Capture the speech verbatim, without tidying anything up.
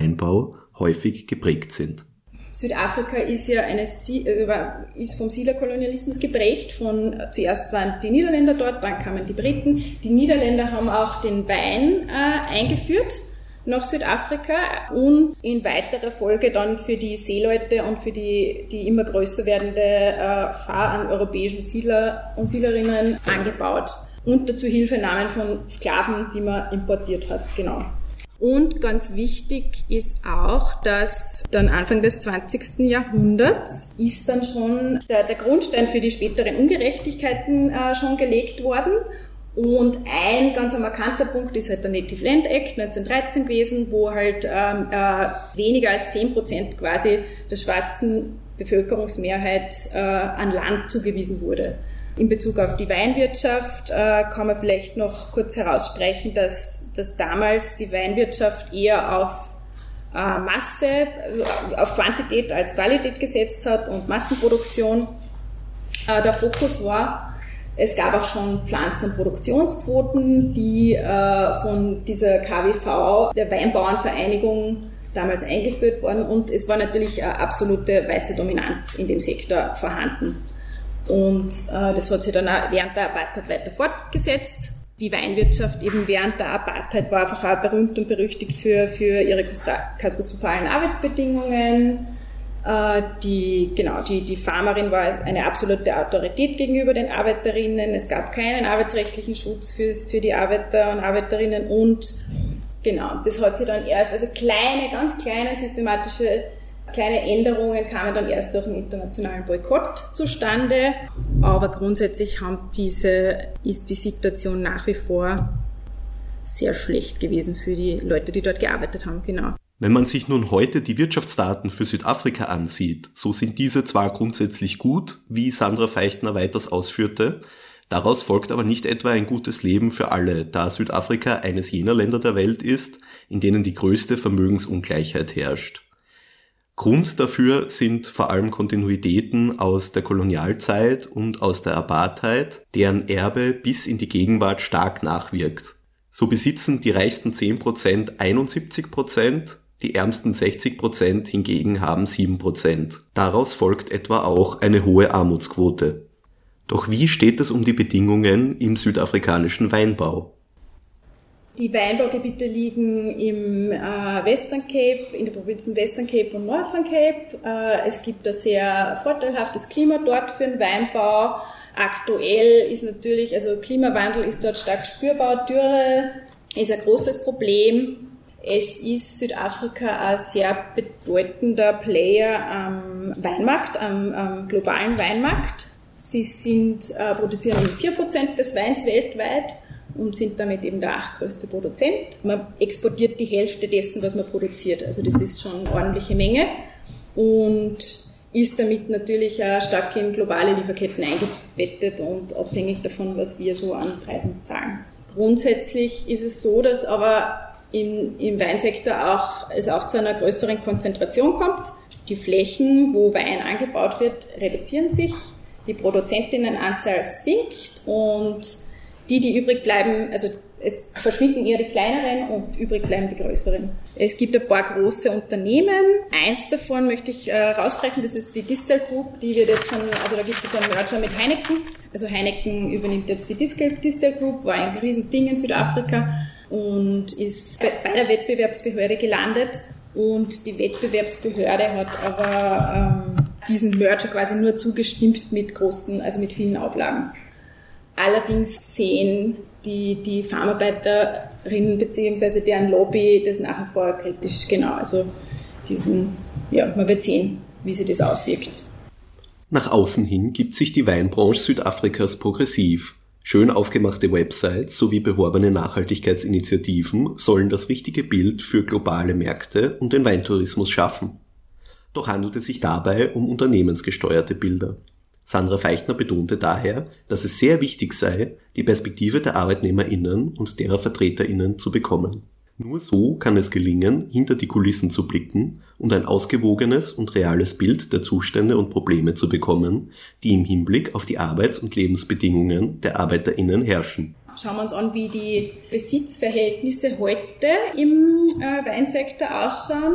Weinbau häufig geprägt sind. Südafrika ist ja eine, also ist vom Siedlerkolonialismus geprägt. Von, zuerst waren die Niederländer dort, dann kamen die Briten. Die Niederländer haben auch den Wein äh, eingeführt nach Südafrika und in weiterer Folge dann für die Seeleute und für die, die immer größer werdende äh, Schar an europäischen Siedler und Siedlerinnen angebaut. Unter Zuhilfenahme von Sklaven, die man importiert hat, genau. Und ganz wichtig ist auch, dass dann Anfang des zwanzigsten Jahrhunderts ist dann schon der, der Grundstein für die späteren Ungerechtigkeiten äh, schon gelegt worden. Und ein ganz markanter Punkt ist halt der Native Land Act neunzehnhundertdreizehn gewesen, wo halt ähm, äh, weniger als zehn Prozent quasi der schwarzen Bevölkerungsmehrheit äh, an Land zugewiesen wurde. In Bezug auf die Weinwirtschaft äh, kann man vielleicht noch kurz herausstreichen, dass, dass damals die Weinwirtschaft eher auf äh, Masse, auf Quantität als Qualität gesetzt hat und Massenproduktion äh, der Fokus war. Es gab auch schon Pflanzenproduktionsquoten, die äh, von dieser K W V, der Weinbauernvereinigung, damals eingeführt worden und es war natürlich eine absolute weiße Dominanz in dem Sektor vorhanden. Und äh, das hat sich dann auch während der Apartheid weiter fortgesetzt. Die Weinwirtschaft eben während der Apartheid war einfach auch berühmt und berüchtigt für, für ihre katastrophalen Arbeitsbedingungen. Äh, die, genau, die, die Farmerin war eine absolute Autorität gegenüber den Arbeiterinnen. Es gab keinen arbeitsrechtlichen Schutz für, für die Arbeiter und Arbeiterinnen und genau, das hat sich dann erst, also kleine, ganz kleine systematische Kleine Änderungen kamen dann erst durch einen internationalen Boykott zustande, aber grundsätzlich haben diese, ist die Situation nach wie vor sehr schlecht gewesen für die Leute, die dort gearbeitet haben, genau. Wenn man sich nun heute die Wirtschaftsdaten für Südafrika ansieht, so sind diese zwar grundsätzlich gut, wie Sandra Feichtner weiters ausführte, daraus folgt aber nicht etwa ein gutes Leben für alle, da Südafrika eines jener Länder der Welt ist, in denen die größte Vermögensungleichheit herrscht. Grund dafür sind vor allem Kontinuitäten aus der Kolonialzeit und aus der Apartheid, deren Erbe bis in die Gegenwart stark nachwirkt. So besitzen die reichsten zehn Prozent einundsiebzig Prozent, die ärmsten sechzig Prozent hingegen haben sieben Prozent. Daraus folgt etwa auch eine hohe Armutsquote. Doch wie steht es um die Bedingungen im südafrikanischen Weinbau? Die Weinbaugebiete liegen im äh, Western Cape, in den Provinzen Western Cape und Northern Cape. Äh, es gibt ein sehr vorteilhaftes Klima dort für den Weinbau. Aktuell ist natürlich, also Klimawandel ist dort stark spürbar. Dürre ist ein großes Problem. Es ist Südafrika ein sehr bedeutender Player am Weinmarkt, am, am globalen Weinmarkt. Sie sind, äh, produzieren vier Prozent des Weins weltweit und sind damit eben der achtgrößte Produzent. Man exportiert die Hälfte dessen, was man produziert. Also das ist schon eine ordentliche Menge und ist damit natürlich auch stark in globale Lieferketten eingebettet und abhängig davon, was wir so an Preisen zahlen. Grundsätzlich ist es so, dass aber in, im Weinsektor auch, es auch zu einer größeren Konzentration kommt. Die Flächen, wo Wein angebaut wird, reduzieren sich, die Produzentinnenanzahl sinkt und die, die übrig bleiben, also es verschwinden eher die kleineren und übrig bleiben die größeren. Es gibt ein paar große Unternehmen. Eins davon möchte ich äh, rausstreichen, das ist die Distel Group, die wird jetzt schon, also da gibt es jetzt einen Merger mit Heineken. Also Heineken übernimmt jetzt die Distel, Distel Group, war ein Riesending in Südafrika und ist bei, bei der Wettbewerbsbehörde gelandet. Und die Wettbewerbsbehörde hat aber ähm, diesen Merger quasi nur zugestimmt mit großen, also mit vielen Auflagen. Allerdings sehen die, die Farmarbeiterinnen bzw. deren Lobby das nach wie vor kritisch, genau. Also diesen, ja, man wird sehen, wie sich das auswirkt. Nach außen hin gibt sich die Weinbranche Südafrikas progressiv. Schön aufgemachte Websites sowie beworbene Nachhaltigkeitsinitiativen sollen das richtige Bild für globale Märkte und den Weintourismus schaffen. Doch handelt es sich dabei um unternehmensgesteuerte Bilder. Sandra Feichtner betonte daher, dass es sehr wichtig sei, die Perspektive der ArbeitnehmerInnen und derer VertreterInnen zu bekommen. Nur so kann es gelingen, hinter die Kulissen zu blicken und ein ausgewogenes und reales Bild der Zustände und Probleme zu bekommen, die im Hinblick auf die Arbeits- und Lebensbedingungen der ArbeiterInnen herrschen. Schauen wir uns an, wie die Besitzverhältnisse heute im äh, Weinsektor ausschauen.